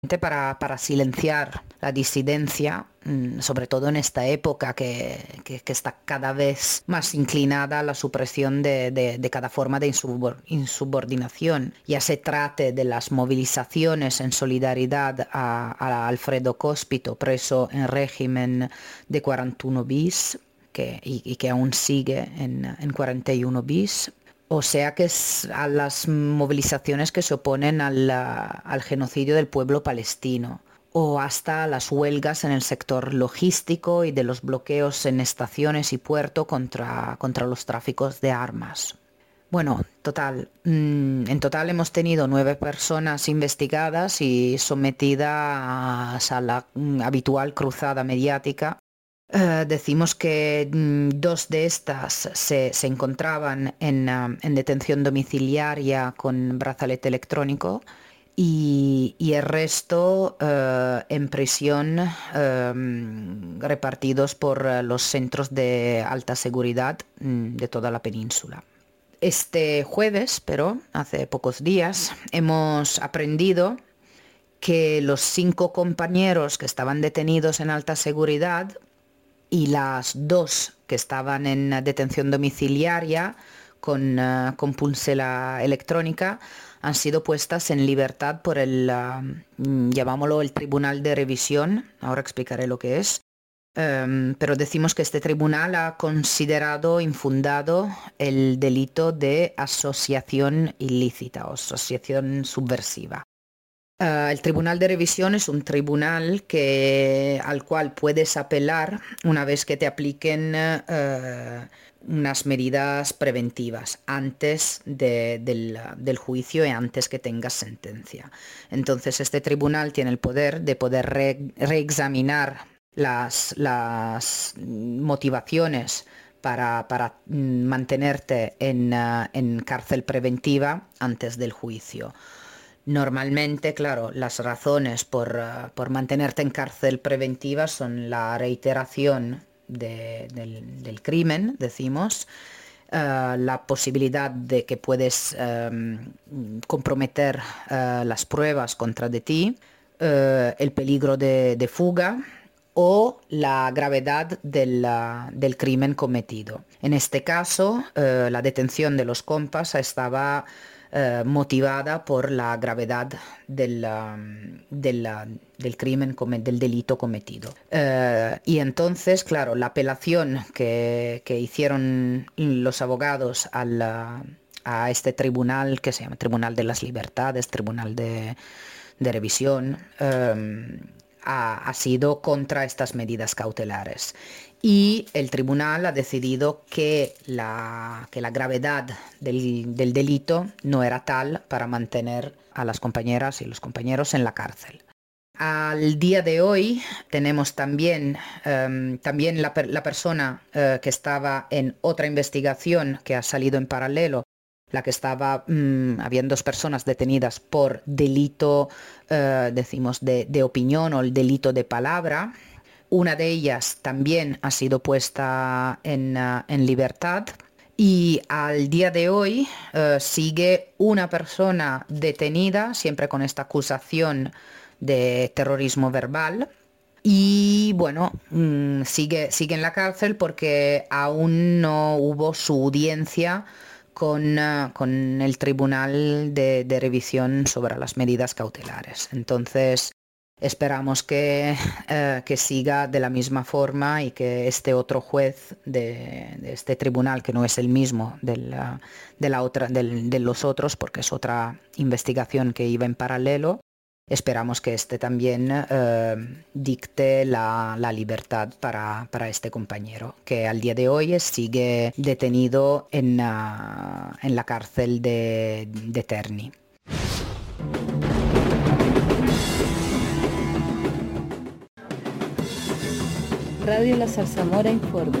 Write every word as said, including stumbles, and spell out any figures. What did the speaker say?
para, para silenciar la disidencia, sobre todo en esta época que, que, que está cada vez más inclinada a la supresión de, de, de cada forma de insubordinación. Ya se trate de las movilizaciones en solidaridad a, a Alfredo Cospito, preso en régimen de cuarenta y uno bis, que, y, y que aún sigue en, en cuarenta y uno bis. O sea que es a las movilizaciones que se oponen al, al genocidio del pueblo palestino, o hasta las huelgas en el sector logístico y de los bloqueos en estaciones y puerto contra, contra los tráficos de armas. Bueno, total, en total hemos tenido nueve personas investigadas y sometidas a la habitual cruzada mediática. Uh, decimos que mm, dos de estas se, se encontraban en, uh, en detención domiciliaria con brazalete electrónico y, y el resto uh, en prisión uh, repartidos por uh, los centros de alta seguridad mm, de toda la península. Este jueves, pero hace pocos días, hemos aprendido que los cinco compañeros que estaban detenidos en alta seguridad y las dos que estaban en detención domiciliaria con, uh, con pulsera electrónica han sido puestas en libertad por el, uh, llamámoslo el Tribunal de Revisión, ahora explicaré lo que es, um, pero decimos que este tribunal ha considerado infundado el delito de asociación ilícita o asociación subversiva. Uh, el Tribunal de Revisión es un tribunal que, al cual puedes apelar una vez que te apliquen uh, unas medidas preventivas antes de, del, del juicio y antes que tengas sentencia. Entonces este tribunal tiene el poder de poder re, reexaminar las, las motivaciones para, para mantenerte en, uh, en cárcel preventiva antes del juicio. Normalmente, claro, las razones por, uh, por mantenerte en cárcel preventiva son la reiteración de, del, del crimen, decimos, uh, la posibilidad de que puedes um, comprometer uh, las pruebas contra de ti, uh, el peligro de, de fuga o la gravedad del, uh, del crimen cometido. En este caso, uh, la detención de los compas estaba Uh, motivada por la gravedad del, um, del, uh, del crimen, del delito cometido. Uh, y entonces, claro, la apelación que, que hicieron los abogados al, uh, a este tribunal, que se llama Tribunal de las Libertades, Tribunal de, de Revisión, um, ha, ha sido contra estas medidas cautelares. Y el tribunal ha decidido que la, que la gravedad del, del delito no era tal para mantener a las compañeras y los compañeros en la cárcel. Al día de hoy tenemos también, um, también la, la persona uh, que estaba en otra investigación que ha salido en paralelo, la que estaba, um, habían dos personas detenidas por delito, uh, decimos, de, de opinión o el delito de palabra. Una de ellas también ha sido puesta en, uh, en libertad y al día de hoy uh, sigue una persona detenida, siempre con esta acusación de terrorismo verbal. Y bueno, mmm, sigue, sigue en la cárcel porque aún no hubo su audiencia con, uh, con el Tribunal de, de Revisión sobre las medidas cautelares. Entonces, esperamos que, eh, que siga de la misma forma y que este otro juez de, de este tribunal, que no es el mismo de, la, de, la otra, de, de los otros, porque es otra investigación que iba en paralelo, esperamos que este también eh, dicte la, la libertad para, para este compañero, que al día de hoy sigue detenido en, uh, en la cárcel de, de Terni. Radio La Zarzamora informa.